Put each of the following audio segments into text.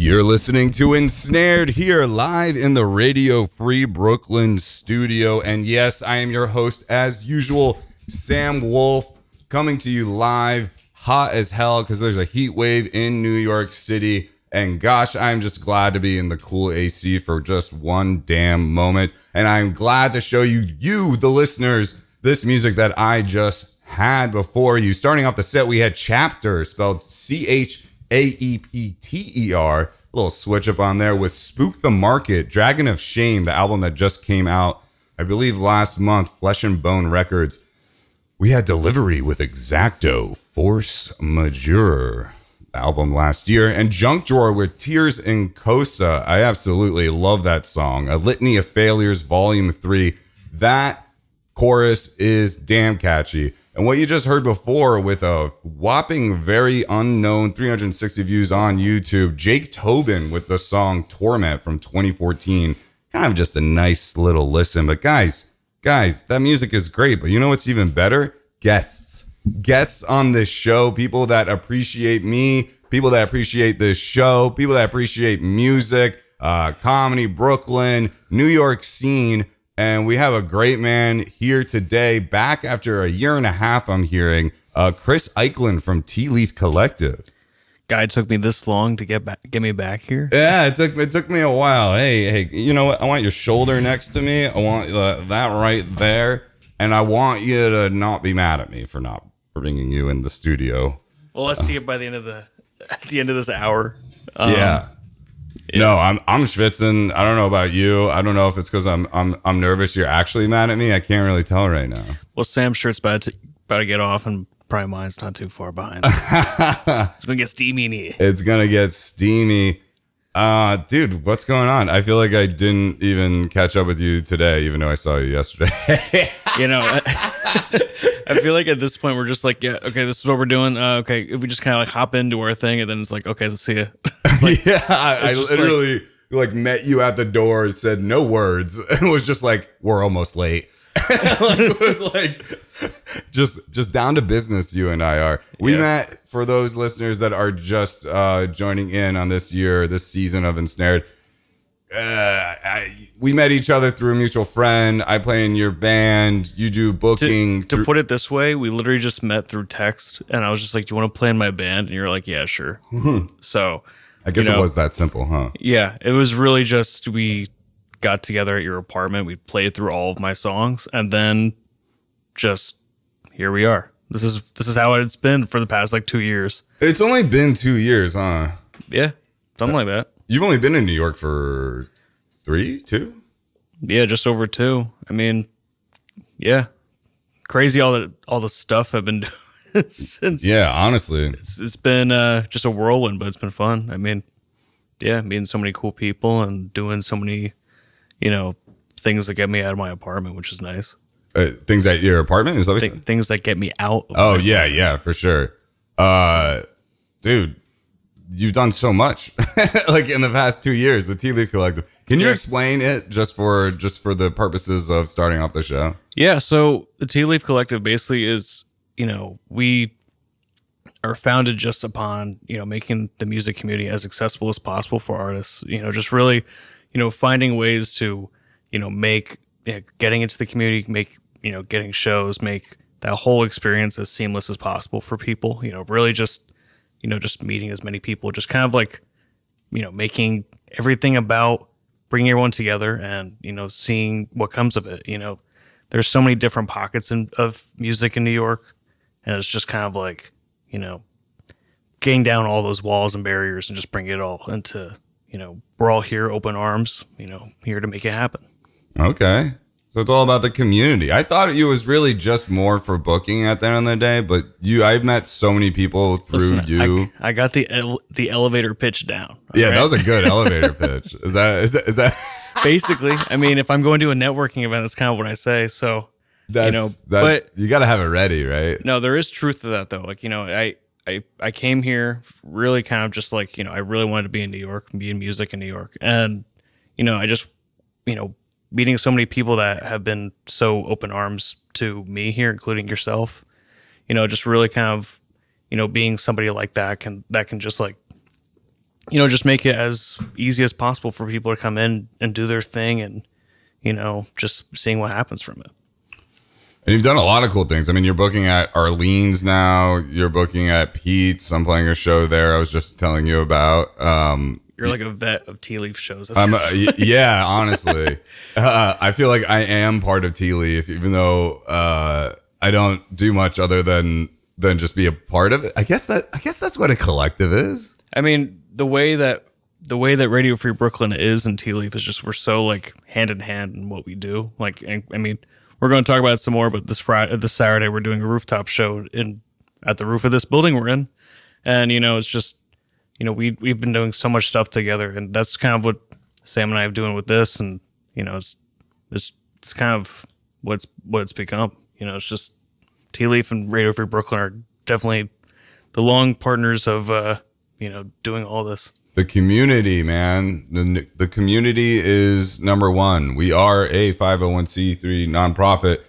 You're listening to Ensnared here live in the Radio Free Brooklyn studio. And yes, I am your host as usual, Sam Wolf, coming to you live, hot as hell because there's a heat wave in New York City. And gosh, I'm just glad to be in the cool AC for just one damn moment. And I'm glad to show you, the listeners, this music that I just had before you. Starting off the set, we had Chapter, spelled Chaepter. A little switch up on there with Spook the Market, Dragon of Shame, the album that just came out, I believe last month, Flesh and Bone Records. We had Delivery with Exacto, Force Majeure, the album last year, and Junk Drawer with Tears in Cosa. I absolutely love that song. A Litany of Failures, Volume 3. That chorus is damn catchy. And what you just heard before with a whopping, very unknown 360 views on YouTube, Jake Tobin with the song Torment from 2014. Kind of just a nice little listen. But guys, that music is great. But you know what's even better? Guests on this show, people that appreciate me, people that appreciate this show, people that appreciate music, comedy, Brooklyn, New York scene. And we have a great man here today, back after a year and a half, I'm hearing, Chris Eichlin from Tea Leaf Collective. Guy, it took me this long to get me back here. Yeah, it took me a while. Hey, you know what? I want your shoulder next to me. I want that right there. And I want you to not be mad at me for not bringing you in the studio. Well, let's see it by the end of this hour. Yeah. No, I'm schwitzing. I don't know about you. I don't know if it's because I'm nervous. You're actually mad at me. I can't really tell right now. Well, Sam's shirt's about to get off, and probably mine's not too far behind. It's gonna get steamy in here. It's gonna get steamy. Dude, what's going on? I feel like I didn't even catch up with you today, even though I saw you yesterday. You know, I feel like at this point we're just like, yeah, okay, this is what we're doing. Okay, if we just kind of like hop into our thing, and then it's like, okay, let's see you. Like, yeah, I literally like met you at the door and said no words. It was just like, we're almost late. It was like just down to business. You and I are. We met, for those listeners that are just joining in on this season of Ensnared. We met each other through a mutual friend. I play in your band. You do booking. To put it this way, we literally just met through text, and I was just like, "Do you want to play in my band?" And you're like, "Yeah, sure." So I guess it was that simple, huh? Yeah, it was really just we got together at your apartment. We played through all of my songs, and then just here we are. This is how it's been for the past like 2 years. It's only been 2 years, huh? Yeah, something like that. You've only been in New York for 2? Yeah, just over 2. I mean, yeah, crazy all the stuff I've been doing since. Yeah, honestly, it's been just a whirlwind, but it's been fun. I mean, yeah, meeting so many cool people and doing so many, things that get me out of my apartment, which is nice. Things at your apartment? Is that things that get me out. Oh, yeah, for sure. Dude, you've done so much like in the past 2 years, the Tea Leaf Collective. Can you explain it just for the purposes of starting off the show? Yeah. So the Tea Leaf Collective basically is, we are founded just upon, making the music community as accessible as possible for artists, just really, finding ways to, make getting into the community, make, getting shows, make that whole experience as seamless as possible for people, really just, just meeting as many people, just kind of like, making everything about bringing everyone together and, seeing what comes of it. There's so many different pockets of music in New York, and it's just kind of like, getting down all those walls and barriers and just bring it all into, we're all here, open arms, here to make it happen. Okay. So it's all about the community. I thought it was really just more for booking at the end of the day, but I've met so many people through you. I got the elevator pitch down. Yeah, right? That was a good elevator pitch. Is that basically? I mean, if I'm going to a networking event, that's kind of what I say. So but you got to have it ready, right? No, there is truth to that though. Like I came here really kind of just like I really wanted to be in New York and be in music in New York, and I just meeting so many people that have been so open arms to me here, including yourself, just really kind of, being somebody like that can just like, you know, just make it as easy as possible for people to come in and do their thing, and, you know, just seeing what happens from it. And you've done a lot of cool things. I mean, you're booking at Arlene's now. You're booking at Pete's. I'm playing a show there I was just telling you about. You're like a vet of Tea Leaf shows. Yeah, honestly. I feel like I am part of Tea Leaf, even though I don't do much other than just be a part of it. I guess that's what a collective is. I mean, the way that Radio Free Brooklyn is in Tea Leaf is just, we're so like hand in hand in what we do. Like, I mean, we're going to talk about it some more, but this Saturday, we're doing a rooftop show at the roof of this building we're in. And, you know, it's just, you know, we've been doing so much stuff together, and that's kind of what Sam and I are doing with this. And, you know, it's kind of what it's become. You know, it's just Tea Leaf and Radio Free Brooklyn are definitely the long partners of, you know, doing all this. The community, man. The community is number one. We are a 501c3 nonprofit,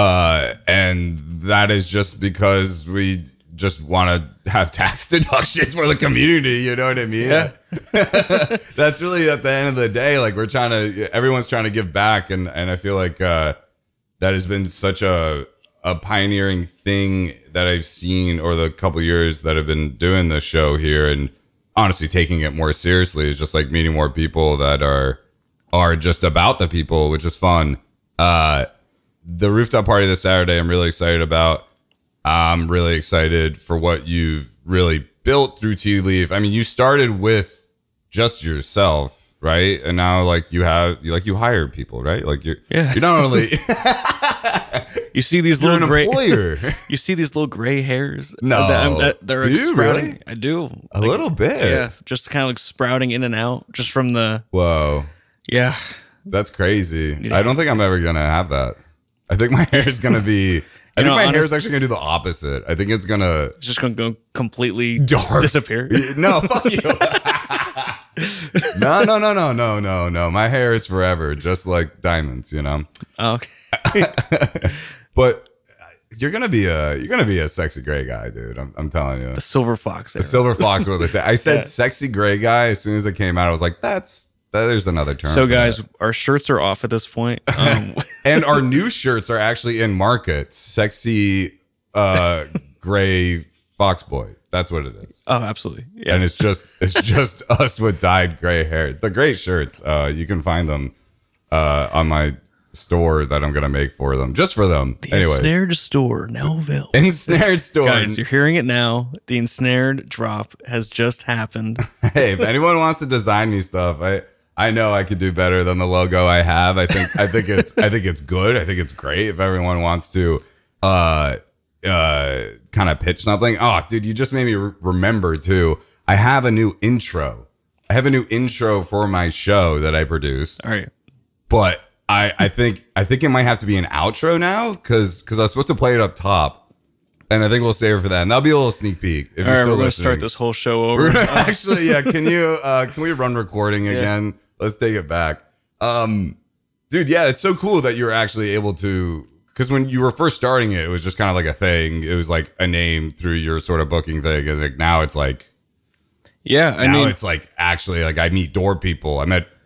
and that is just because we just want to have tax deductions for the community. You know what I mean? Yeah. That's really at the end of the day. Like, everyone's trying to give back, and I feel like that has been such a pioneering thing that I've seen over the couple years that I've been doing this show here, and honestly taking it more seriously is just like meeting more people that are just about the people, which is fun. The rooftop party this Saturday, I'm really excited about. I'm really excited for what you've really built through Tea Leaf. I mean, you started with just yourself, right? And now like you hire people, right? Like you're not only you see these you're little an gray employer. You see these little gray hairs. No, they're do you sprouting. really? I do A little bit. Yeah, just kind of like sprouting in and out, just from the. Whoa, Yeah, that's crazy. Yeah. I don't think I'm ever gonna have that. I think my hair is gonna be. I think my hair is actually gonna do the opposite. I think it's gonna. It's just gonna go completely dark. disappear. No, fuck you. No. My hair is forever, just like diamonds, you know. Oh, okay. But you're gonna be a sexy gray guy, dude. I'm telling you. The silver fox. The silver fox, what they say. I said sexy gray guy as soon as it came out. I was like, there's another term. So guys, our shirts are off at this point. And our new shirts are actually in market. Sexy gray fox boy. That's what it is. Oh, absolutely. Yeah. And it's just us with dyed gray hair. The great shirts. You can find them on my store that I'm gonna make for them, just for them. The Anyways. Ensnared store now available. Ensnared store. Guys, you're hearing it now. The Ensnared drop has just happened. Hey, if anyone wants to design me stuff, I know I could do better than the logo I have. I think it's good. I think it's great if everyone wants to kind of pitch something. Oh, dude, you just made me remember too. I have a new intro. For my show that I produced. All right. But I think it might have to be an outro now because I was supposed to play it up top, and I think we'll save it for that. And that'll be a little sneak peek. If you're still we're gonna listening. start this whole show over. Actually, yeah. Can we run recording again? Yeah. Let's take it back. Dude, yeah, it's so cool that you're actually able to, because when you were first starting it was just kind of like a thing. It was like a name through your sort of booking thing, and like now it's like, yeah, I mean, it's like actually like I meet door people. I met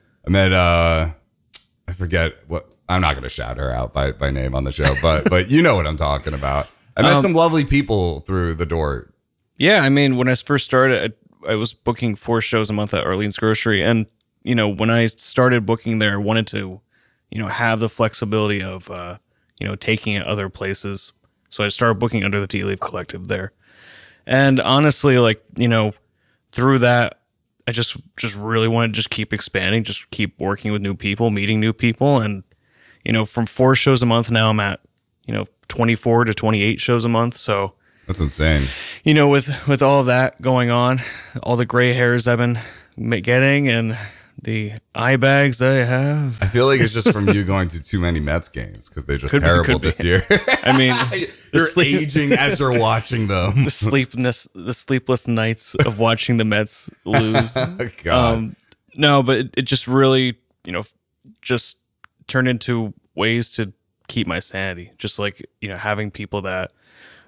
I forget what. I'm not going to shout her out by name on the show, but you know what I'm talking about. I met some lovely people through the door. Yeah, I mean, when I first started, I was booking 4 shows a month at Arlene's Grocery, and you know, when I started booking there, I wanted to, you know, have the flexibility of, you know, taking it other places. So I started booking under the Tea Leaf Collective there, and honestly, like, you know, through that, I just really want to just keep expanding, just keep working with new people, meeting new people. And, you know, from 4 shows a month, now I'm at, you know, 24 to 28 shows a month. So that's insane. You know, with all of that going on, all the gray hairs I've been getting and the eye bags that I have. I feel like it's just from you going to too many Mets games because they're just terrible this year. I mean, you're aging as you're watching them. The sleepless nights of watching the Mets lose. God. No, but it just really, you know, just turned into ways to keep my sanity. Just like, you know, having people that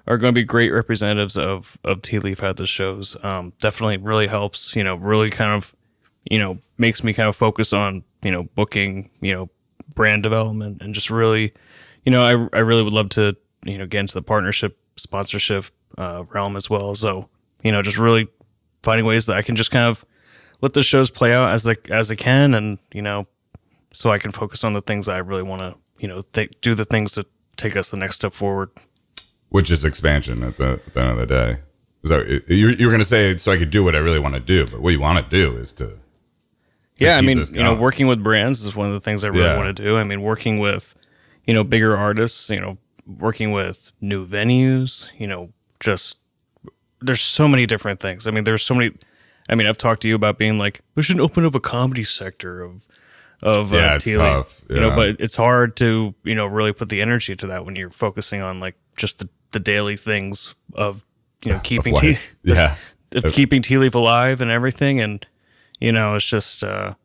are going to be great representatives of Tea Leaf at the shows. Definitely really helps, really kind of, makes me kind of focus on, booking, brand development, and just really, I really would love to, get into the partnership, sponsorship realm as well. So, just really finding ways that I can just kind of let the shows play out as they can, and, so I can focus on the things that I really want to, do the things that take us the next step forward. Which is expansion at the end of the day. So you're going to say, so I could do what I really want to do, but what you want to do is to yeah, I mean, working with brands is one of the things I really want to do. I mean, working with, bigger artists, working with new venues, just there's so many different things. I mean, there's so many. I mean, I've talked to you about being like, we should open up a comedy sector of it's Tea tough, Leaf, but it's hard to, really put the energy to that when you're focusing on like just the daily things of, keeping keeping Tea Leaf alive and everything. And, it's just,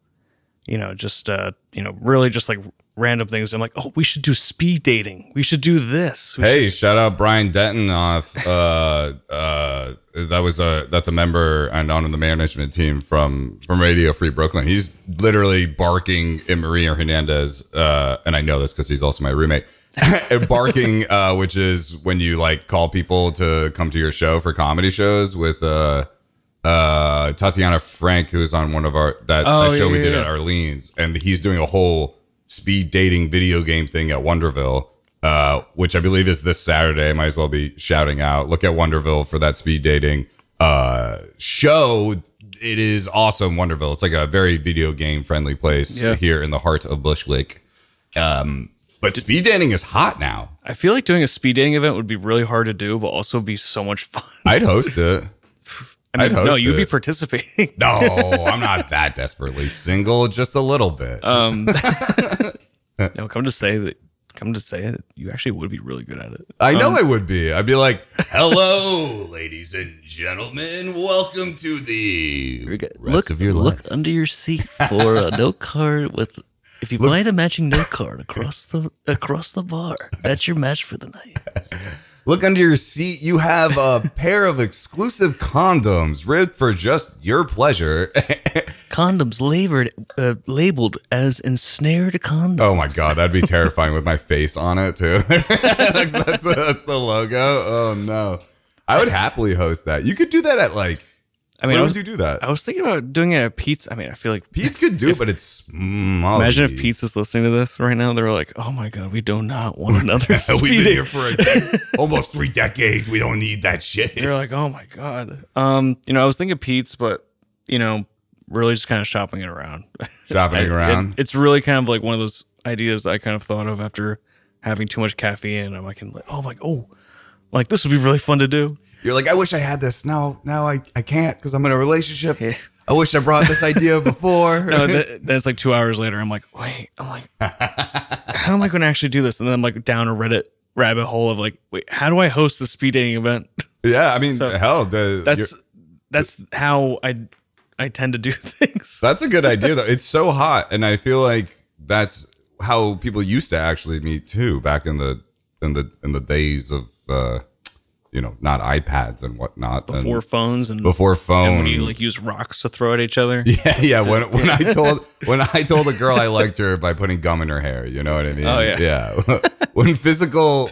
really just like random things. I'm like, oh, we should do speed dating. We should do this. Shout out Brian Denton off. That's a member and on the management team from Radio Free Brooklyn. He's literally barking at Maria Hernandez, and I know this because he's also my roommate. Barking, which is when you like call people to come to your show for comedy shows with Tatiana Frank, who's on one of our show we did at Arlene's, and he's doing a whole speed dating video game thing at Wonderville, which I believe is this Saturday. I might as well be shouting out. Look at Wonderville for that speed dating show. It is awesome, Wonderville. It's like a very video game friendly place here in the heart of Bushwick. But speed dating is hot now. I feel like doing a speed dating event would be really hard to do, but also be so much fun. I'd host it. You'd be participating. No, I'm not that desperately single, just a little bit. No, come to say it, you actually would be really good at it. I know I would be. I'd be like, hello, ladies and gentlemen. Welcome to the rest of your life. Look under your seat for a note card with... If you find a matching note card across the bar, that's your match for the night. Look under your seat. You have a pair of exclusive condoms ribbed for just your pleasure. Condoms labeled as ensnared condoms. Oh my God, that'd be terrifying with my face on it too. that's the logo. Oh no, I would happily host that. You could do that at like. I mean, where would you do that? I was thinking about doing it at Pete's. I mean, I feel like Pete's could do it, but it's small. Imagine if Pete's is listening to this right now. They're like, "Oh my God, we do not want another." We've been here for almost 3 decades. We don't need that shit. They're like, "Oh my God." I was thinking Pete's, but really just kind of shopping it around. It's really kind of like one of those ideas I kind of thought of after having too much caffeine. I'm like, like this would be really fun to do. You're like, I wish I had this. No, I can't because I'm in a relationship. Yeah. I wish I brought this idea before. No, then it's like 2 hours later. I'm like, how am I going to actually do this? And then I'm like down a Reddit rabbit hole of like, wait, how do I host a speed dating event? Yeah, I mean, that's how I tend to do things. That's a good idea though. It's so hot, and I feel like that's how people used to actually meet too, back in the days of. Not iPads and whatnot. Before phones. And when you like use rocks to throw at each other. Yeah. When I told a girl I liked her by putting gum in her hair, you know what I mean? Oh yeah. Yeah. When physical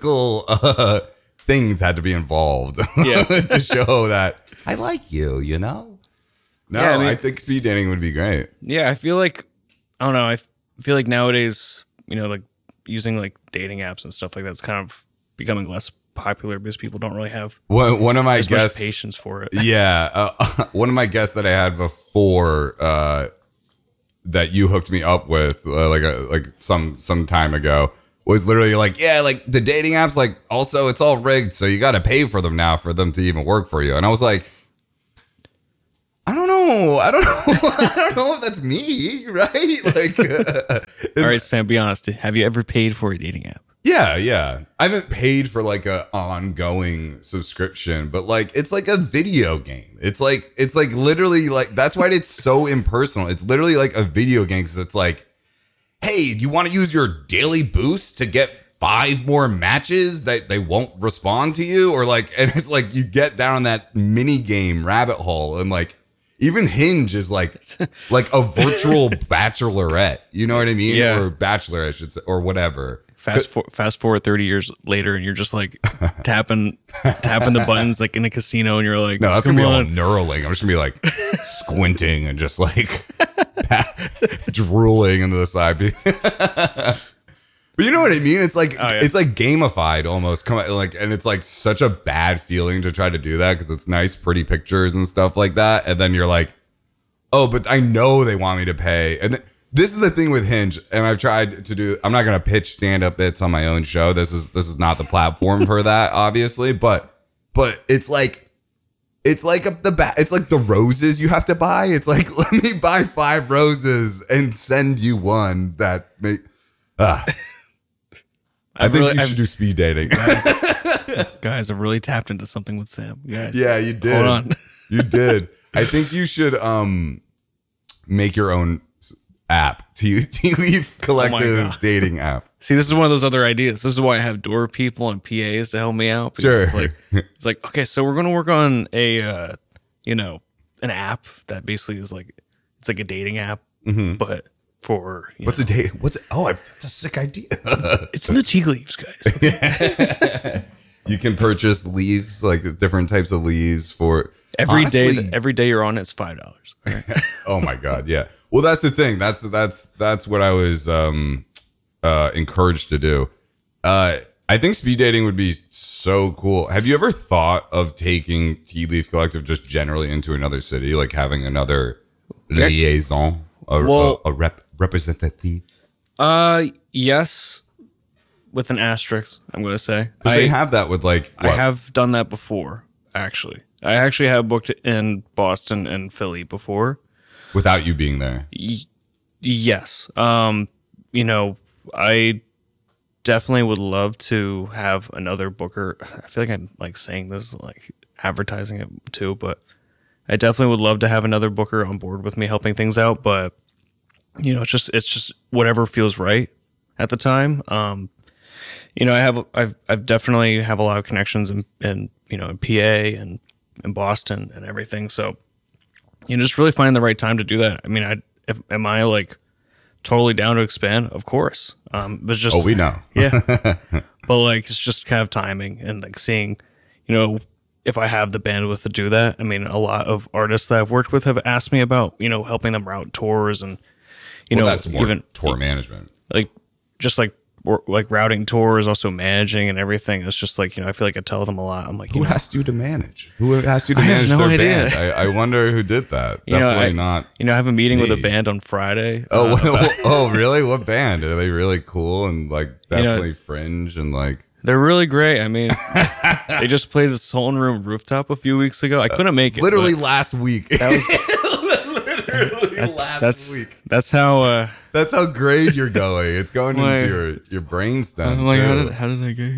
things had to be involved to show that I like you, No, yeah, I think speed dating would be great. Yeah, I feel like, I don't know. I feel like nowadays, like using like dating apps and stuff like that's kind of becoming less popular because people don't really have one of my guests much patience for it. Yeah, one of my guests that I had before that you hooked me up with some time ago was literally like, yeah, like the dating apps, like also it's all rigged, so you got to pay for them now for them to even work for you. And I was like, I don't know if that's me, right? Like, all right, Sam, be honest. Have you ever paid for a dating app? Yeah. I haven't paid for like a ongoing subscription, but like it's like a video game. It's like literally like that's why it's so impersonal. It's literally like a video game because it's like, hey, you want to use your daily boost to get 5 more matches that they won't respond to you, or like, and it's like you get down that mini game rabbit hole, and like even Hinge is like a virtual bachelorette, you know what I mean? Yeah. Or bachelor, I should say, or whatever. Fast forward 30 years later, and you're just like tapping the buttons like in a casino, and you're like, No, that's gonna be all on. Neuralink. I'm just gonna be like squinting and just like drooling into the side. But you know what I mean? It's like it's like gamified almost. Come on, like, and it's like such a bad feeling to try to do that because it's nice, pretty pictures and stuff like that. And then you're like, oh, but I know they want me to pay. And this is the thing with Hinge. And I've tried to do. I'm not gonna pitch stand-up bits on my own show. This is not the platform for that, obviously. But it's like it's like the roses you have to buy. It's like, let me buy 5 roses and send you one that may. I think you should do speed dating. Guys, I've really tapped into something with Sam. Guys, Yeah, you did. hold on. You did. I think you should make your own app. Tea Leaf Collective God. dating app. See, this is one of those other ideas. This is why I have door people and PAs to help me out. because Sure. It's like, okay, so we're going to work on a, an app that basically is like, it's like a dating app, but for, What's a date? That's a sick idea. it's in the tea leaves, guys. You can purchase leaves, like different types of leaves for Every day honestly, you're on, it's $5. Okay? Oh my God, yeah. Well, that's the thing. That's what I was encouraged to do. I think speed dating would be so cool. Have you ever thought of taking Tea Leaf Collective just generally into another city, like having another liaison, a representative? Yes, with an asterisk, I'm going to say. They have that with like I have done that before, actually. I actually have booked it in Boston and Philly before. without you being there. Yes. I definitely would love to have another booker. I feel like I'm like saying this, like advertising it too, but I definitely would love to have another booker on board with me helping things out. But it's just whatever feels right at the time. I've definitely have a lot of connections in PA and in Boston and everything. So, just really finding the right time to do that. I mean, am I like totally down to expand? Of course. But just, We know. yeah. But like, it's just kind of timing and like seeing, if I have the bandwidth to do that. I mean, a lot of artists that I've worked with have asked me about, helping them route tours and, That's more even tour management. like just like routing tours, also managing and everything. It's just like, I feel like I tell them a lot. I'm like, Who asked you to manage? Who asked you to I have manage no their idea. band? I wonder who did that. Definitely not. I have a meeting with a me. band on Friday. Oh, really? What band? Are they really cool and like definitely fringe and like? They're really great. I mean, they just played the Sultan Room Rooftop a few weeks ago. I couldn't make it. Literally last week. That was, Literally last week. That's how. That's how great you're going. It's going into your brainstem. I'm like, too. how did I get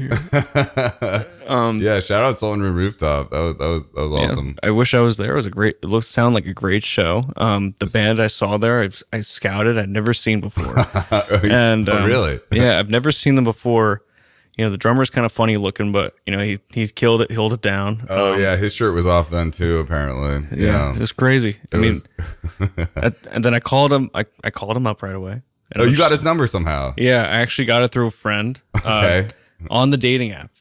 here? Yeah, shout out Sultan Room Rooftop. That was awesome. I wish I was there. It was it sounded like a great show. The band I saw there, I scouted. I'd never seen before. And really? Yeah, I've never seen them before. The drummer's kind of funny looking, but he killed it, held it down. Oh yeah, his shirt was off then too. Apparently, yeah, it was crazy. And then I called him. I called him up right away. Oh, you got his number somehow? Yeah, I actually got it through a friend. Okay. On the dating app.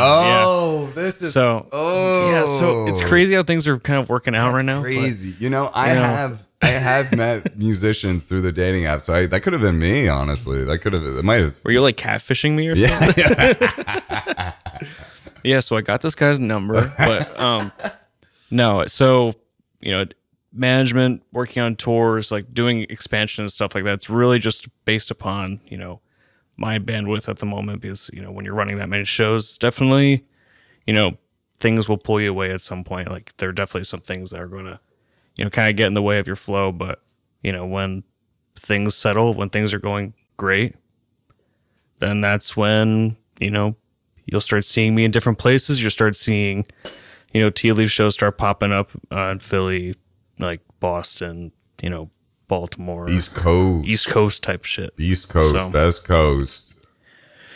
This is so. Oh, yeah, so it's crazy how things are kind of working out right now. Crazy. I have met musicians through the dating app, so that could have been me. Honestly, it might have. Were you like catfishing me or something? Yeah. Yeah. So I got this guy's number, but no. So management, working on tours, like doing expansion and stuff like that. It's really just based upon my bandwidth at the moment, because when you're running that many shows, definitely things will pull you away at some point. Like there are definitely some things that are going to kind of get in the way of your flow. But, when things settle, when things are going great, then that's when, you'll start seeing me in different places. You'll start seeing, Tea Leaf shows start popping up in Philly, like Boston, Baltimore. East Coast Type shit. East Coast, So- West Coast.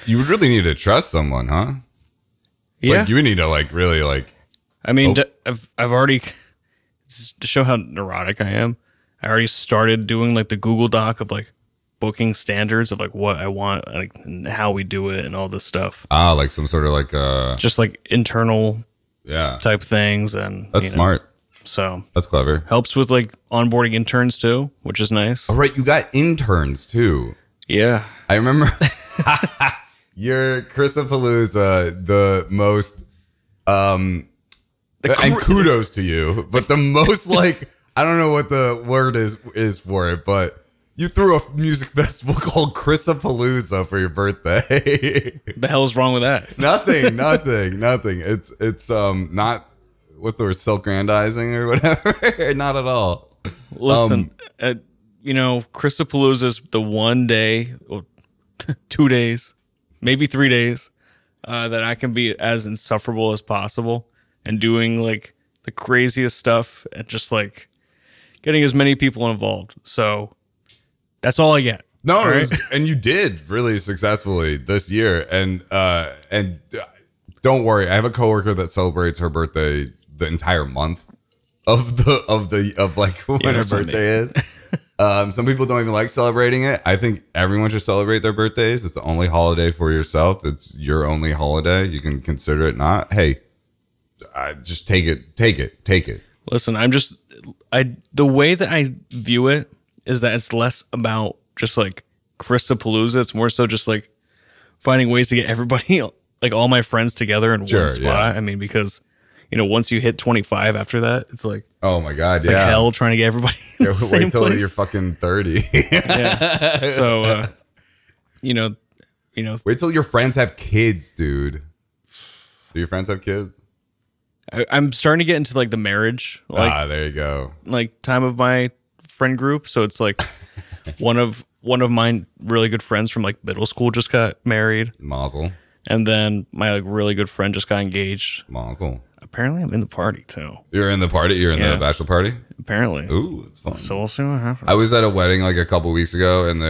You would really need to trust someone, huh? Yeah. Like, you would need to like really like. I mean, I've already, to show how neurotic I am, I already started doing like the Google Doc of like booking standards of like what I want, like and how we do it and all this stuff. Like some sort of like Just like internal yeah. type things. And That's smart. So That's clever. helps with like onboarding interns too, which is nice. Oh, right. You got interns too. Yeah. I remember your Chrisapalooza, the most, and kudos to you, but the most like, I don't know what the word is for it, but you threw a music festival called Chrisapalooza for your birthday. The hell's wrong with that? nothing. It's not, what's the word, self-grandizing or whatever. Not at all. Listen, Chrisapalooza is the one day, or 2 days, maybe 3 days, that I can be as insufferable as possible and doing like the craziest stuff and just like getting as many people involved. So that's all I get. No, all right? and you did really successfully this year. And don't worry, I have a coworker that celebrates her birthday the entire month of like when her that's not birthday is. Some people don't even like celebrating it. I think everyone should celebrate their birthdays. It's the only holiday for yourself. It's your only holiday. You can consider it not. Hey, just take it. Listen, the way that I view it is that it's less about just like Chrisapalooza. It's more so just like finding ways to get everybody, like all my friends together in one spot. Yeah. I mean, because once you hit 25 after that, it's like, oh my God, it's like hell trying to get everybody in the same wait till place. you're fucking 30. Yeah. So, wait till your friends have kids, dude. Do your friends have kids? I'm starting to get into like the marriage, there you go. Like time of my friend group. So it's like one of my really good friends from like middle school just got married. Mazel. And then my like really good friend just got engaged. Mazel. Apparently, I'm in the party too. You're in the party? You're in the bachelor party? Apparently. Ooh, it's fun. So we'll see what happens. I was at a wedding like a couple weeks ago, and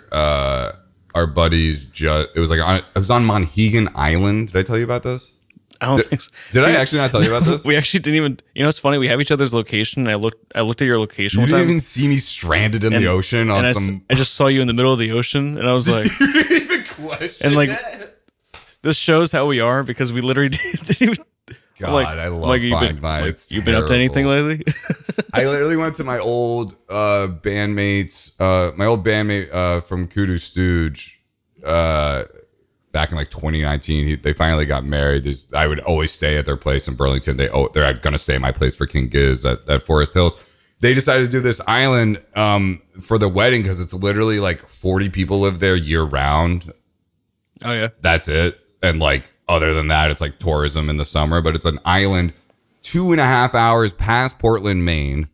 our buddies it was on Monhegan Island. Did I tell you about this? I don't think so. Did I actually not tell you about this? We actually didn't even. It's funny. We have each other's location. And I looked at your location. You one didn't time, even see me stranded in the ocean on some. I just saw you in the middle of the ocean, and I was like, you didn't even question. And like, that? This shows how we are because we literally didn't even. God, I love Find My. It's you've been up to anything lately? I literally went to my old bandmates, my old bandmate from Kudu Stooge, back in like 2019. They finally got married. I would always stay at their place in Burlington. They're going to stay at my place for King Giz at Forest Hills. They decided to do this island for the wedding because it's literally like 40 people live there year round. Oh yeah, that's it. And like, other than that, it's like tourism in the summer, but it's an island 2.5 hours past Portland, Maine,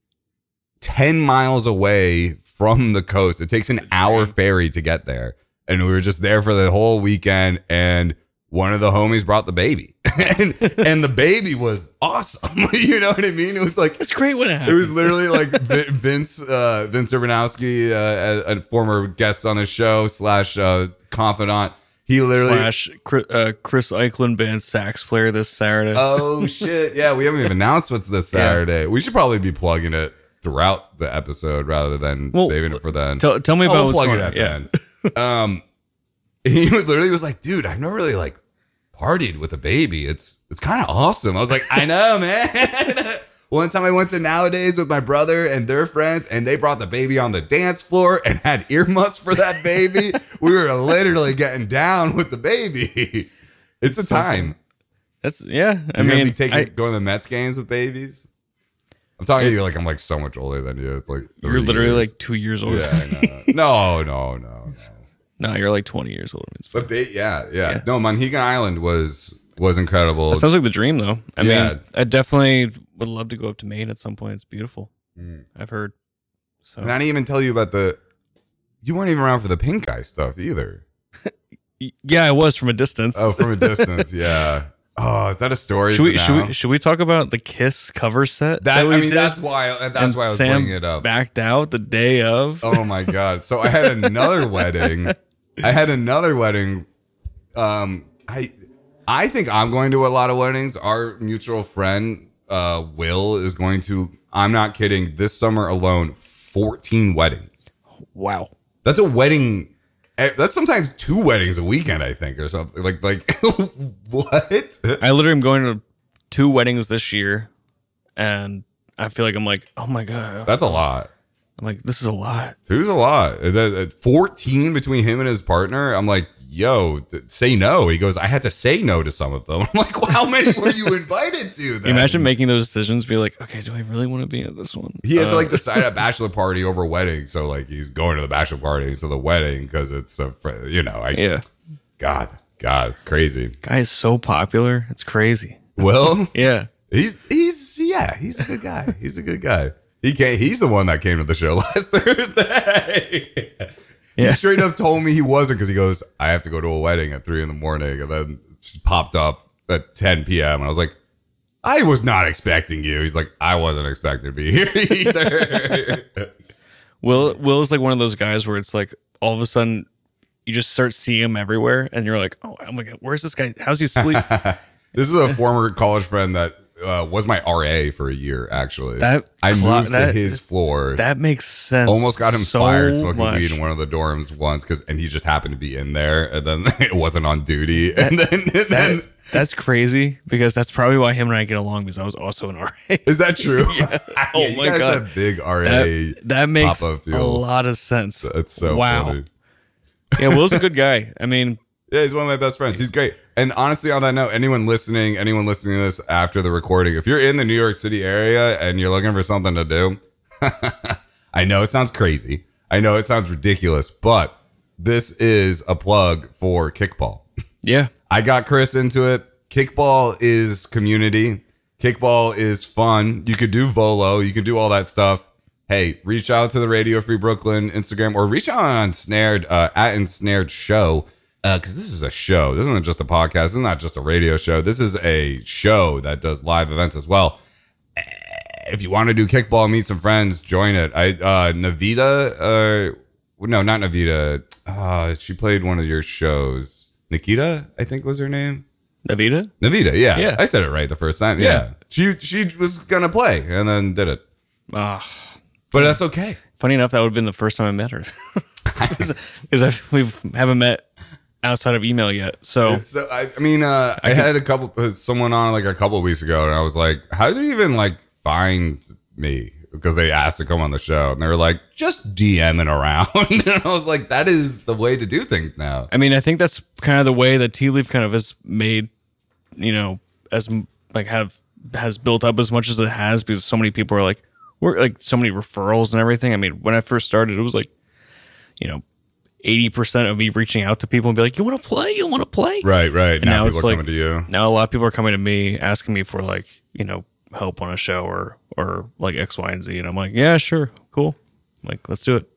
10 miles away from the coast. It takes an hour ferry to get there. And we were just there for the whole weekend. And one of the homies brought the baby and the baby was awesome. You know what I mean? It was like, it's great when it happens. It was literally like Vince Urbanowski, a former guest on the show / confidant. He literally / Chris Eichland band sax player this Saturday. Oh shit! Yeah, we haven't even announced what's this Saturday. We should probably be plugging it throughout the episode rather than saving it for then. Tell me about what's going on. Then. He literally was like, "Dude, I've never really like partied with a baby. It's kind of awesome." I was like, "I know, man." One time I went to Nowadays with my brother and their friends, and they brought the baby on the dance floor and had earmuffs for that baby. We were literally getting down with the baby. It's a time. That's I mean, going to the Mets games with babies. I'm talking to you like I'm like so much older than you. It's like you're literally like 2 years older. Yeah, I know. No. No, you're like 20 years older. But yeah. No, Monhegan Island was incredible. That sounds like the dream, though. I mean, I definitely would love to go up to Maine at some point. It's beautiful. I've heard. So. And I didn't even tell you about you weren't even around for the pink eye stuff either. Yeah, I was from a distance. Oh, from a distance, yeah. Oh, is that a story? Should we talk about the Kiss cover set? That's why I was bringing it up. Backed out the day of. Oh my God! So I had another wedding. I think I'm going to a lot of weddings. Our mutual friend, Will, is going to, I'm not kidding, this summer alone, 14 weddings. Wow. That's a wedding. That's sometimes 2 weddings a weekend, I think, or something. Like what? I literally am going to 2 weddings this year, and I feel like I'm like, oh my God. That's a lot. I'm like, this is a lot. 2's a lot. 14 between him and his partner. I'm like, yo, say no. He goes, I had to say no to some of them. I'm like, well, how many were you invited to then? Imagine making those decisions, be like, okay, do I really want to be at this one? He had to like decide a bachelor party over a wedding. So like he's going to the bachelor party instead of the wedding because it's Yeah. God, crazy. Guy is so popular. It's crazy. Well, Yeah. he's a good guy. He's a good guy. He's the one that came to the show last Thursday. He Yeah. straight up told me he wasn't because he goes, I have to go to a wedding at 3 a.m. and then it popped up at 10 p.m. and I was like, I was not expecting you. He's like, I wasn't expecting to be here either. Will is like one of those guys where it's like all of a sudden you just start seeing him everywhere and you're like, oh my God, where's this guy? How's he sleep? This is a former college friend that was my RA for a year, actually. I moved to his floor. That makes sense. Almost got him fired smoking much. weed in one of the dorms once and he just happened to be in there and then it wasn't on duty. And then That's crazy because that's probably why him and I get along because I was also an RA. is that true? Yeah. Oh you my guys God. have big RA. That makes pop-up a feel. lot of sense. It's so wow. funny. Yeah, Will's a good guy. I mean, Yeah, he's one of my best friends. He's great. And honestly, on that note, anyone listening to this after the recording, if you're in the New York City area and you're looking for something to do, I know it sounds crazy. I know it sounds ridiculous, but this is a plug for kickball. yeah. I got Chris into it. Kickball is community. Kickball is fun. You could do Volo. You could do all that stuff. Hey, reach out to the Radio Free Brooklyn Instagram or reach out on Ensnared, at Ensnared Show. Because this is a show. This isn't just a podcast. This is not just a radio show. This is a show that does live events as well. If you want to do kickball, meet some friends, join it. Navita, no, not Navita. She played one of your shows. Nikita, I think was her name. Navita? Navita, yeah. Yeah. I said it right the first time. Yeah. She was going to play and then did it. But that's okay. funny enough, that would have been the first time I met her. Because we haven't met outside of email yet. So I had someone on like a couple of weeks ago and I was like, how do you even like find me? Because they asked to come on the show and they were like, just DMing around. And I was like, that is the way to do things now. I mean, I think that's kind of the way that Tea Leaf kind of has made, as like has built up as much as it has because so many people are like, we're like so many referrals and everything. I mean, when I first started, it was like, 80% of me reaching out to people and be like, you want to play? You want to play? Right. And Now now people it's are like, coming to you. Now a lot of people are coming to me asking me for like, help on a show or like X, Y, and Z. And I'm like, yeah, sure. Cool. I'm like, let's do it.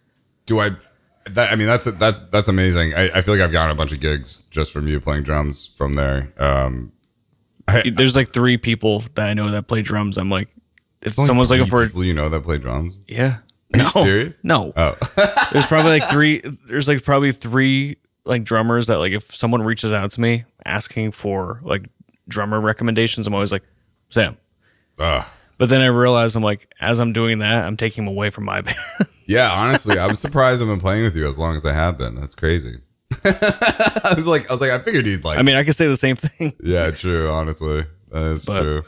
That's amazing. I feel like I've gotten a bunch of gigs just from you playing drums from there. There's like 3 people that I know that play drums. I'm like, if someone's looking for, people that play drums. yeah. Are you serious? No. Oh, There's probably like 3. There's like probably 3 like drummers that like if someone reaches out to me asking for like drummer recommendations, I'm always like, Sam. But then I realize I'm like, as I'm doing that, I'm taking them away from my band. yeah. Honestly, I'm surprised I've been playing with you as long as I have been. That's crazy. I was like, I figured you'd like. I mean, I could say the same thing. Yeah, true. Honestly, that is true.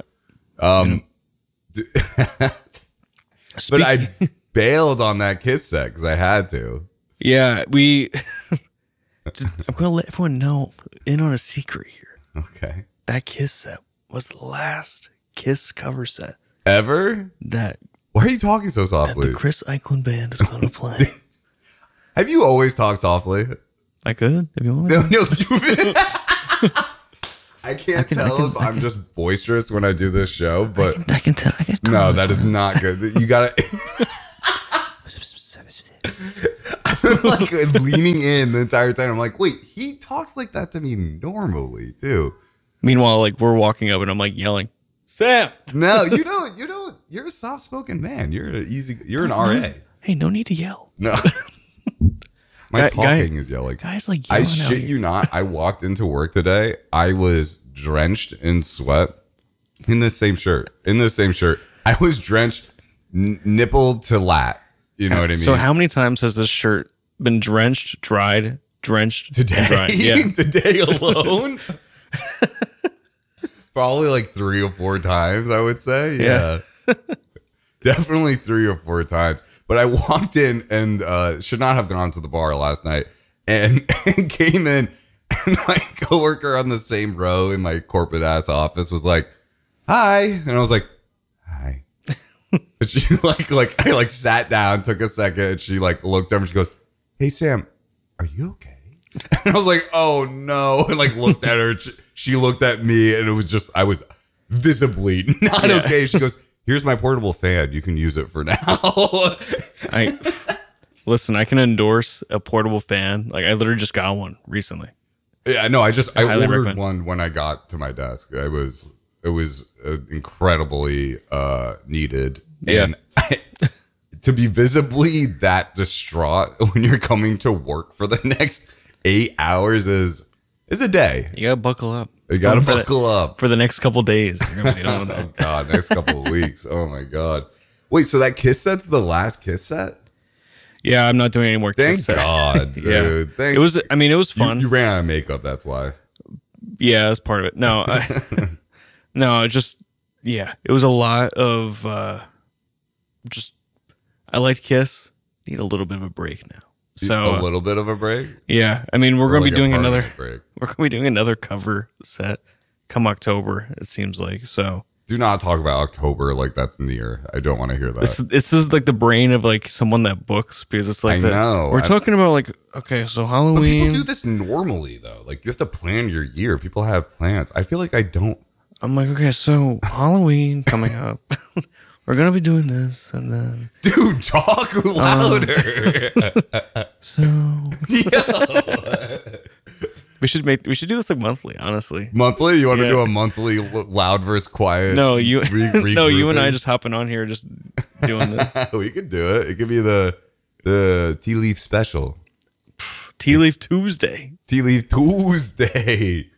But I bailed on that Kiss set because I had to. Yeah, I'm gonna let everyone know in on a secret here. Okay. That Kiss set was the last Kiss cover set Ever? that Why are you talking so softly? the Chris Eichlin band is gonna play. Have you always talked softly? I could, if you want me. No, I can't tell if I'm just boisterous when I do this show, but I can tell. no, that is not good. You gotta. I'm like leaning in the entire time. I'm like, wait, he talks like that to me normally too. Meanwhile, like we're walking up and I'm like yelling, Sam. No, you're a soft-spoken man. You're an RA. Hey, no need to yell. No. My talking is yelling. Guys like I yelling shit out you not. I walked into work today. I was drenched in sweat in the same shirt. I was drenched nipple to lat. You know what I mean? So how many times has this shirt been drenched, dried, drenched, today? and dried? Yeah. Today alone? Probably like 3 or 4 times, I would say. Yeah. Definitely 3 or 4 times. But I walked in and should not have gone to the bar last night and came in, and my coworker on the same row in my corporate ass office was like, "Hi." And I was like, "Hi." And she I sat down, took a second, and she looked over and she goes, "Hey Sam, are you okay?" And I was like, "Oh no." And looked at her. She looked at me, and it was just, I was visibly not okay. She goes, "Here's my portable fan. You can use it for now." Listen, I can endorse a portable fan. I literally just got one recently. Yeah, no, I highly ordered recommend. one when I got to my desk. It was incredibly needed. Yeah. And to be visibly that distraught when you're coming to work for the next 8 hours is a day. You gotta buckle up. You gotta buckle up. For the next couple days. You're gonna be doing Oh that. God, next couple of weeks. Oh my God. Wait, so that Kiss set's the last Kiss set? Yeah, I'm not doing any more Thank Kiss set. God, dude. Yeah. Thank It was fun. You ran out of makeup, that's why. Yeah, that's part of it. No, no, it was a lot of I liked Kiss. Need a little bit of a break now. So A little bit of a break? yeah, I mean, we're gonna be doing permanent another. break. We're gonna be doing another cover set come October. It seems like so. Do not talk about October like that's near. I don't want to hear that. This is the brain of someone that books, because it's I that know. we're talking about okay, so But Halloween. people do this normally though. You have to plan your year. People have plans. I feel like I don't. I'm like, okay, so Halloween coming up. We're gonna be doing this, and then Dude, talk louder. so we should do this monthly. Honestly, Monthly? You want to Yeah. do a monthly loud versus quiet? no, you no, you and I regrouping? just hopping on here, just doing this We could do it. It could be the Tea Leaf special. Tea Leaf Tuesday. Tea Leaf Tuesday.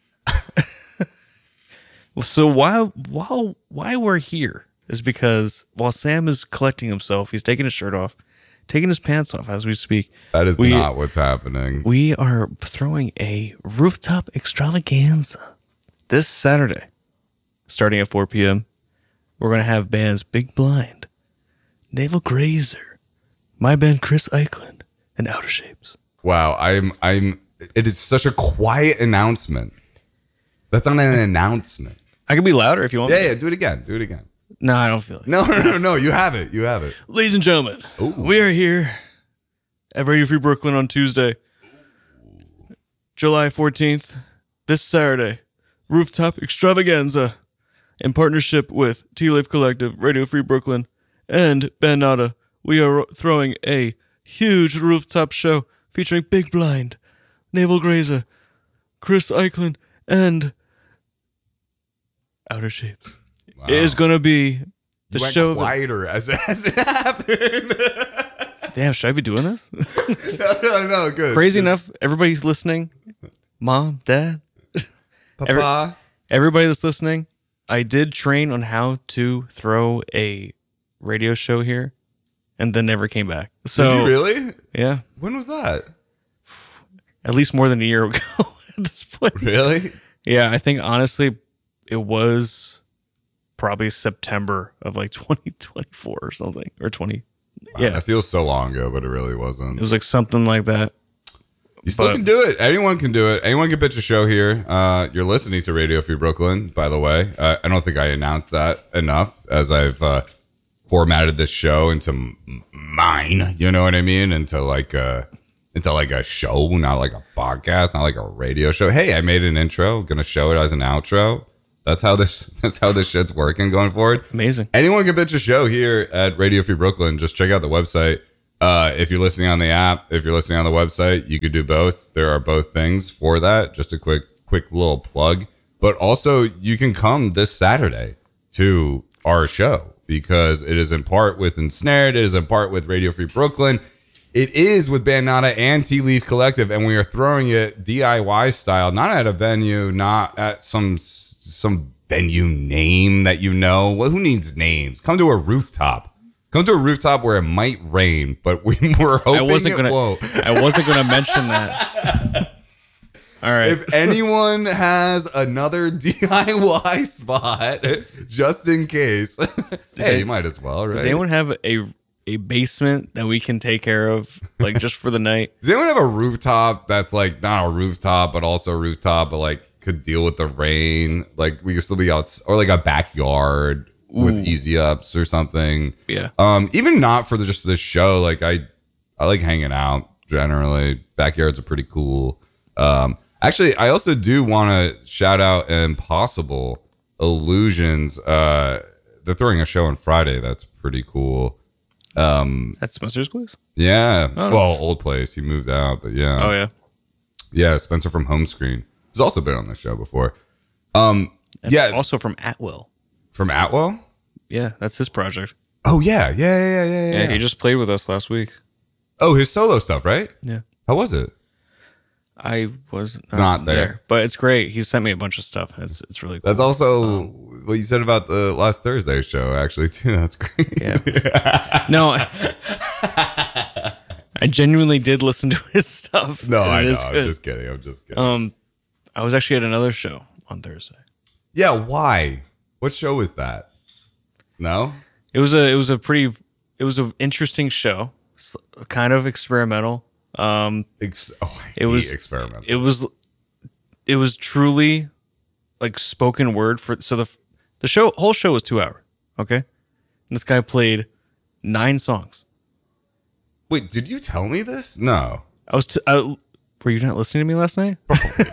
So why we're here is because while Sam is collecting himself, he's taking his shirt off, taking his pants off as we speak. That is not what's happening. We are throwing a rooftop extravaganza this Saturday, starting at 4 p.m. We're going to have bands Big Blind, Navel Grazer, my band Chris Eichland, and Outer Shapes. Wow, it is such a quiet announcement. That's not an announcement. I can be louder if you want. Yeah, do it again. Do it again. No, I don't feel like it. No. You have it. You have it. Ladies and gentlemen, we are here at Radio Free Brooklyn on Tuesday, July 14th, this Saturday, Rooftop Extravaganza, in partnership with Tea Leaf Collective, Radio Free Brooklyn, and Bandana. We are throwing a huge rooftop show featuring Big Blind, Navel Grazer, Chris Eichland, and Outer Shapes. Wow. It is going to be the You went show. quieter as it happened. Damn, should I be doing this? no, good. Crazy enough, everybody's listening. Mom, Dad, Papa. everybody that's listening. I did train on how to throw a radio show here, and then never came back. So Did you really? yeah, When was that? at least more than a year ago at this point. Really? Yeah, I think honestly, it was probably September of 2024 or something, or 20. Yeah, That feels so long ago, but it really wasn't. it was something like that. You still but- can do it. Anyone can do it. Anyone can pitch a show here. You're listening to Radio Free Brooklyn, by the way. I don't think I announced that enough as I've formatted this show into mine. You know what I mean? Into a show, not like a podcast, not like a radio show. Hey, I made an intro. Gonna show it as an outro. That's how this shit's working going forward. Amazing. Anyone can pitch a show here at Radio Free Brooklyn. Just check out the website. If you're listening on the app, if you're listening on the website, you could do both. There are both things for that. Just a quick little plug. But also, you can come this Saturday to our show because it is in part with Ensnared. It is in part with Radio Free Brooklyn. It is with Bandana and Tea Leaf Collective, and we are throwing it DIY style, not at a venue, not at some venue name that you know. Well, who needs names? Come to a rooftop. Come to a rooftop where it might rain, but we were hoping I wasn't gonna mention that. All right. If anyone has another DIY spot, just in case, hey, you might as well, right? Does anyone have a basement that we can take care of, like just for the night? Does anyone have a rooftop that's like not a rooftop, but also a rooftop, but like could deal with the rain? Like we could still be out, or like a backyard with easy ups or something. Yeah. Even not for just this show. Like I like hanging out generally. Backyards are pretty cool. Actually, I also do want to shout out Impossible Illusions. They're throwing a show on Friday. That's pretty cool. That's Spencer's place? Yeah. Oh, well, nice. old place. He moved out, but yeah. Oh, yeah. Yeah, Spencer from Home Screen. He's also been on the show before. And yeah. Also from Atwell. From Atwell? Yeah, that's his project. Oh, yeah. Yeah. Yeah, he just played with us last week. Oh, his solo stuff, right? Yeah. How was it? I was Not there. But it's great. He sent me a bunch of stuff. It's really cool. That's also what you said about the last Thursday show, actually, too. That's great. Yeah. No, I genuinely did listen to his stuff. No, I know. Is I'm good. just kidding. I was actually at another show on Thursday. Yeah, why? What show was that? No? It was an interesting show, kind of experimental. I It was experimental. It was truly like spoken word for. So the whole show was 2 hours. Okay, and this guy played 9 songs. Wait, did you tell me this? No. Were you not listening to me last night?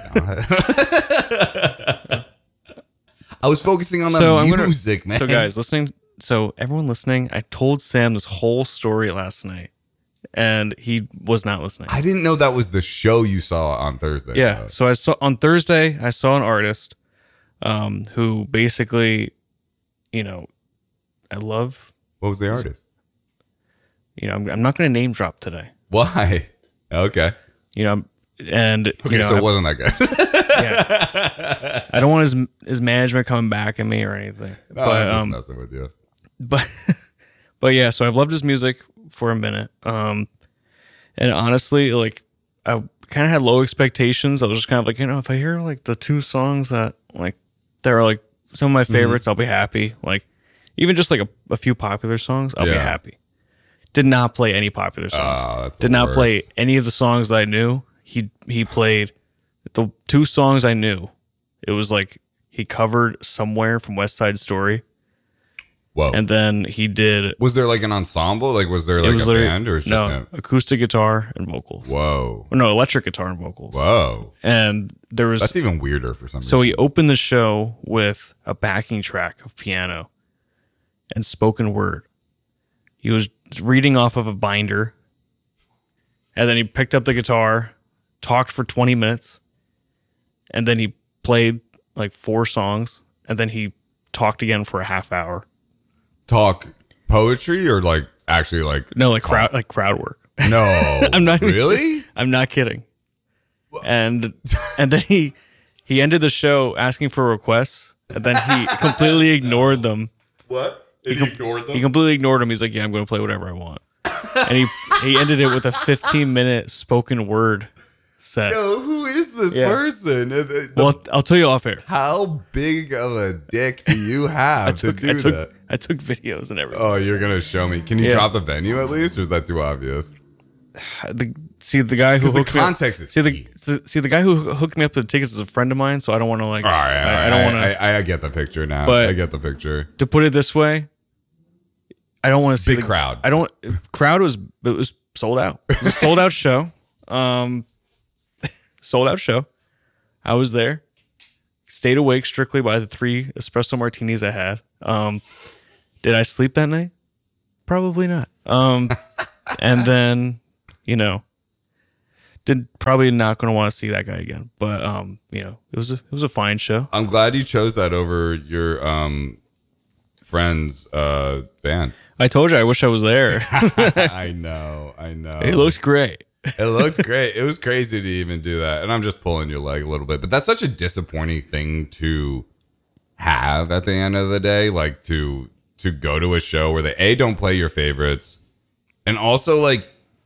I was focusing on the music, man. So guys, listening. So everyone listening, I told Sam this whole story last night, and he was not listening. I didn't know that was the show you saw on Thursday. Yeah. So I saw on Thursday, I saw an artist who basically, I love. What was the artist? I'm not going to name drop today. Why? Okay. So it wasn't that good. Yeah. I don't want his management coming back at me or anything. No, I'm just messing with you. But yeah, so I've loved his music for a minute. And honestly, like I kind of had low expectations. I was just kind of like, if I hear like the 2 songs that like they're like some of my favorites, I'll be happy. Like even just like a few popular songs, I'll be happy. Did not play any popular songs. Did not play any of the songs that I knew. He played the 2 songs I knew. It was like he covered Somewhere from West Side Story. Whoa. And then he did. Was there like an ensemble? Like was there like a band or was just him? Acoustic guitar and vocals. Whoa. No, electric guitar and vocals. Whoa. And there was. That's even weirder for some reason. So he opened the show with a backing track of piano and spoken word. He was reading off of a binder. And then he picked up the guitar, talked for 20 minutes. And then he played like 4 songs. And then he talked again for a half hour. Talk poetry or like actually like no like crowd work. No. I'm not really? I'm not kidding. And then he ended the show asking for requests, and then he completely ignored them. What? He ignored them? He completely ignored them. He's like, yeah, I'm going to play whatever I want. And he ended it with a 15-minute spoken word set. Yo, who is this person? Well, I'll tell you off air. How big of a dick do you have to do that? I took videos and everything. Oh, you're going to show me. Can you drop the venue at least, or is that too obvious? The guy who hooked the context me up, is the guy who hooked me up with the tickets is a friend of mine, so I don't want to like. All right, I don't want to. I get the picture now. But I get the picture. To put it this way, I don't want to see big crowd. Crowd was sold out. It was a sold out show. Sold out show. I was there. Stayed awake strictly by the 3 espresso martinis I had. Did I sleep that night? Probably not. And then, probably not going to want to see that guy again. But it was a fine show. I'm glad you chose that over your friend's band. I told you I wish I was there. I know. It looked great. It looked great. It was crazy to even do that. And I'm just pulling your leg a little bit. But that's such a disappointing thing to have at the end of the day. Like to go to a show where they don't play your favorites. And also like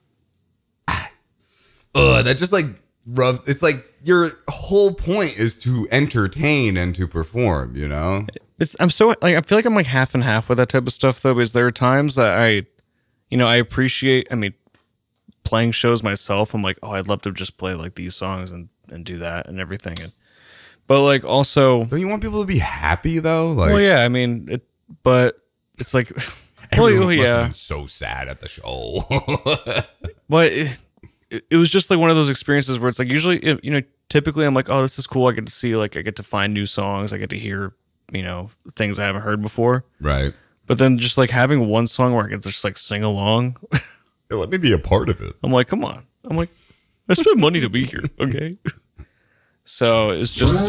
that just like rubs. It's like your whole point is to entertain and to perform, you know? I'm so like, I feel like I'm like half and half with that type of stuff though, because there are times that I appreciate, playing shows myself. I'm like, oh, I'd love to just play like these songs and do that and everything. But like also, don't you want people to be happy though? Like, well, yeah, but it's like, everyone must have been so sad at the show. But it was just like one of those experiences where it's like usually, typically I'm like, oh, this is cool. I get to find new songs. I get to hear, things I haven't heard before. Right. But then just like having one song where I get to just like sing along. Let me be a part of it. I'm like, come on. I'm like, I spent money to be here. Okay. So it's just.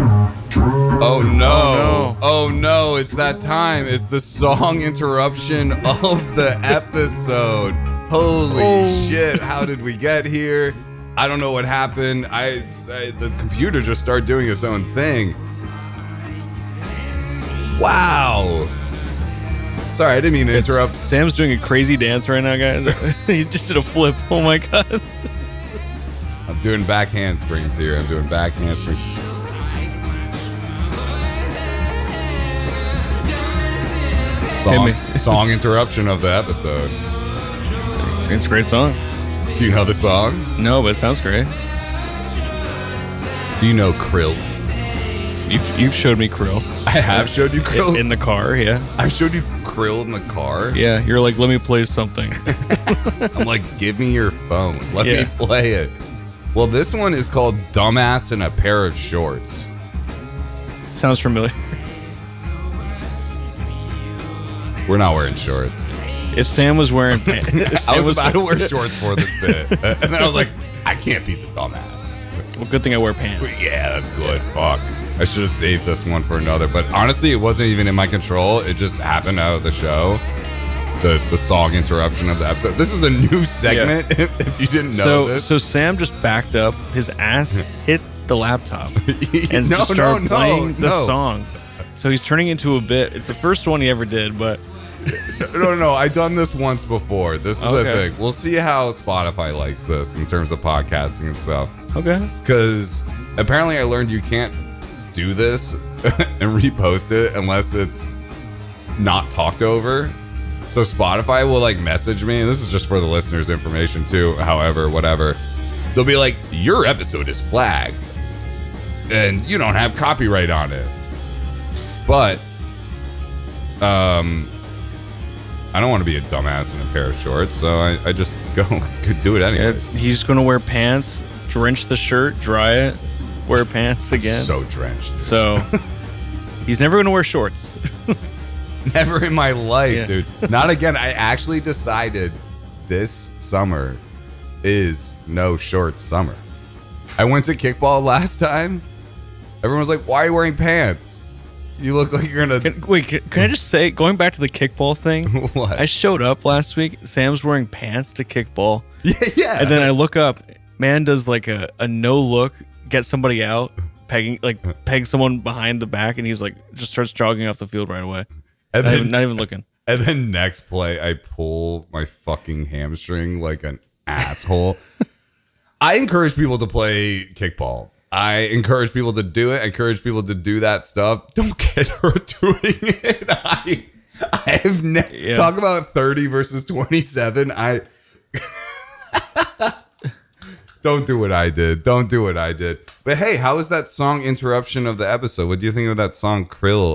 Oh no. It's that time. It's the song interruption of the episode. Holy shit. How did we get here? I don't know what happened. The computer just started doing its own thing. Wow. Sorry, I didn't mean to interrupt. Sam's doing a crazy dance right now, guys. He just did a flip. Oh my God. I'm doing back handsprings here. Song interruption of the episode. It's a great song. Do you know the song? No, but it sounds great. Do you know Krill? You've showed me Krill. I have showed you Krill? In the car, yeah. I've showed you Krill in the car? Yeah, you're like, let me play something. I'm like, give me your phone. Let me play it. Well, this one is called Dumbass in a Pair of Shorts. Sounds familiar. We're not wearing shorts. If Sam was wearing pants. I was about to wear shorts for this bit. And then I was like, I can't beat the dumbass. Well, good thing I wear pants. Yeah, that's good. Fuck. I should have saved this one for another. But honestly, it wasn't even in my control. It just happened out of the show. The song interruption of the episode. This is a new segment, if you didn't know this. So Sam just backed up. His ass hit the laptop and just started playing the song. So he's turning into a bit. It's the first one he ever did, but... No. I've done this once before. This is a thing. We'll see how Spotify likes this in terms of podcasting and stuff. Okay. Because apparently I learned you can't do this and repost it unless it's not talked over. So Spotify will like message me, and this is just for the listeners' information too. However, whatever. They'll be like, your episode is flagged and you don't have copyright on it. But I don't want to be a dumbass in a pair of shorts, so I just could do it anyways. He's going to wear pants, drench the shirt, dry it, wear pants again. So drenched. So he's never going to wear shorts. Never in my life, dude. Not again. I actually decided this summer is no shorts summer. I went to kickball last time. Everyone was like, why are you wearing pants? You look like you're gonna... Can I just say, going back to the kickball thing? What? I showed up last week. Sam's wearing pants to kickball. Yeah. And then I look up. Man does like a no look, get somebody out, peg someone behind the back, and he's like, just starts jogging off the field right away. And then, not even looking. And then next play, I pull my fucking hamstring like an asshole. I encourage people to play kickball. I encourage people to do it. I encourage people to do that stuff. Don't get hurt doing it. I have talk about 30 versus 27. Don't do what I did. Don't do what I did. But hey, how was that song interruption of the episode? What do you think of that song, Krill?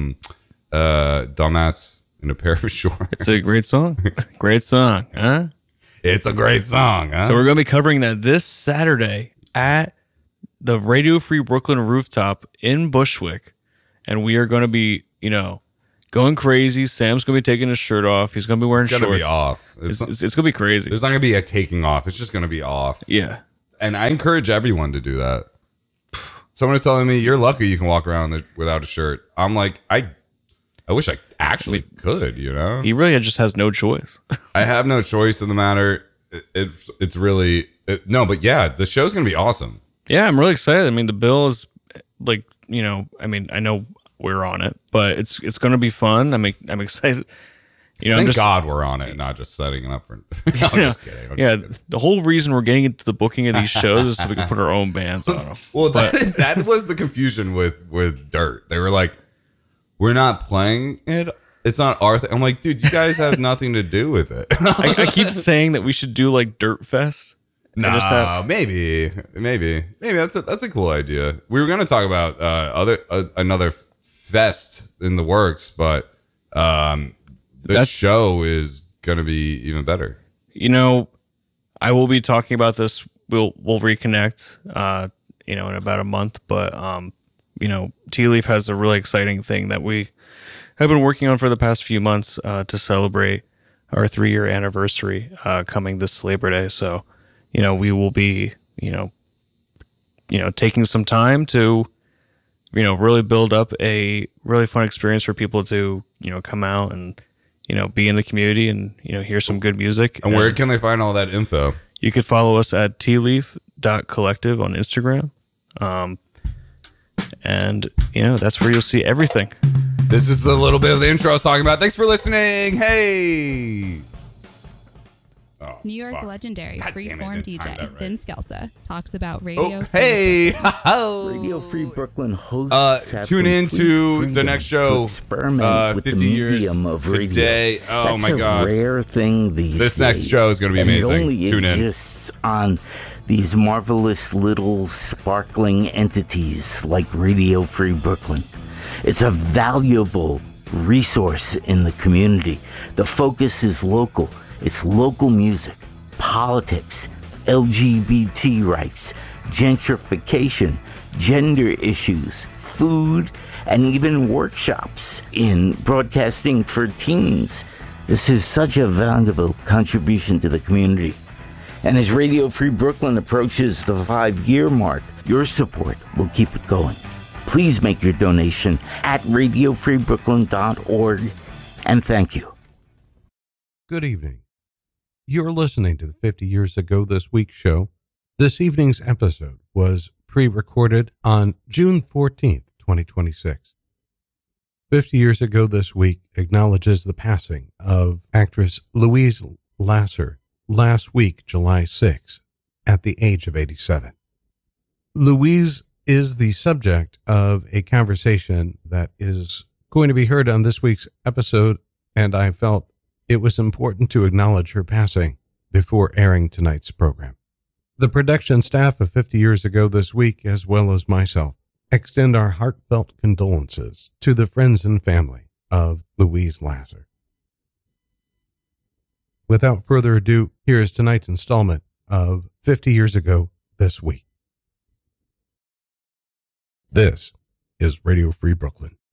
Dumbass in a Pair of Shorts. It's a great song. Great song, huh? It's a great song, huh? So we're going to be covering that this Saturday at the Radio Free Brooklyn rooftop in Bushwick. And we are going to be, going crazy. Sam's going to be taking his shirt off. He's going to be wearing shorts. It's going to be off. It's going to be crazy. There's not going to be a taking off. It's just going to be off. Yeah. And I encourage everyone to do that. Someone is telling me, you're lucky you can walk around without a shirt. I'm like, I wish I actually could, you know? He really just has no choice. I have no choice in the matter. It's really, but yeah, the show's going to be awesome. Yeah, I'm really excited. I mean, the bill is like, you know, I mean, I know we're on it, but it's going to be fun. I'm excited. You know, Thank God we're on it, not just setting it up for. I'm just kidding. The whole reason we're getting into the booking of these shows is so we can put our own bands on them. Well, that was the confusion with Dirt. They were like, we're not playing it. It's not our thing. I'm like, dude, you guys have nothing to do with it. I keep saying that we should do like Dirt Fest. No, maybe that's a cool idea. We were going to talk about another fest in the works, but this show is going to be even better. You know, I will be talking about this. We'll reconnect, in about a month. But Tea Leaf has a really exciting thing that we have been working on for the past few months to celebrate our 3-year anniversary coming this Labor Day. So, we will be, taking some time to, really build up a really fun experience for people to, come out and, be in the community and, hear some good music. And where can they find all that info? You could follow us at tealeaf.collective on Instagram. And, that's where you'll see everything. This is the little bit of the intro I was talking about. Thanks for listening. Hey. Oh, New York legendary freeform DJ right. Vin Scelsa talks about radio. Hey. Radio Free Brooklyn hosts tune in to the next show. Experiment with 50 the years medium of radio. Today. Oh That's my God. a rare thing these This days. next show is going to be amazing. And it only Tune in. exists on these marvelous little sparkling entities like Radio Free Brooklyn. It's a valuable resource in the community. The focus is local. It's local music, politics, LGBT rights, gentrification, gender issues, food, and even workshops in broadcasting for teens. This is such a valuable contribution to the community. And as Radio Free Brooklyn approaches the 5-year mark, your support will keep it going. Please make your donation at radiofreebrooklyn.org, and thank you. Good evening. You're listening to the 50 Years Ago This Week show. This evening's episode was pre-recorded on June 14th, 2026. 50 Years Ago This Week acknowledges the passing of actress Louise Lasser last week, July 6th, at the age of 87. Louise is the subject of a conversation that is going to be heard on this week's episode, and I felt it was important to acknowledge her passing before airing tonight's program. The production staff of 50 Years Ago This Week, as well as myself, extend our heartfelt condolences to the friends and family of Louise Lasser. Without further ado, here is tonight's installment of 50 Years Ago This Week. This is Radio Free Brooklyn.